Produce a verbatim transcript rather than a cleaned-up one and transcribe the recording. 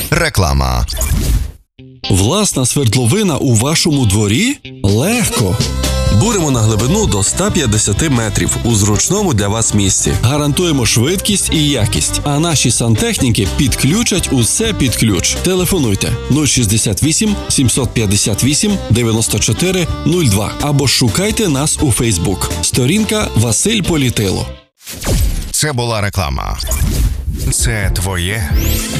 Реклама. Власна свердловина у вашому дворі? Легко! Буримо на глибину до ста п'ятдесят метрів у зручному для вас місці. Гарантуємо швидкість і якість, а наші сантехніки підключать усе під ключ. Телефонуйте нуль шістдесят вісім сімсот п'ятдесят вісім дев'яносто чотири нуль два або шукайте нас у Фейсбук. Сторінка Василь Політило. Це була реклама. Це твоє